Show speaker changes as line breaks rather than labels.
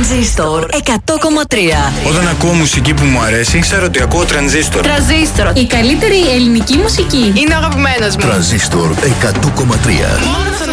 Τρανζίστορ 100,3.
Όταν ακούω μουσική που μου αρέσει, ξέρω ότι ακούω Τρανζίστορ.
Τρανζίστορ. Η καλύτερη ελληνική μουσική.
Είναι ο αγαπημένος μου.
Τρανζίστορ 100,3.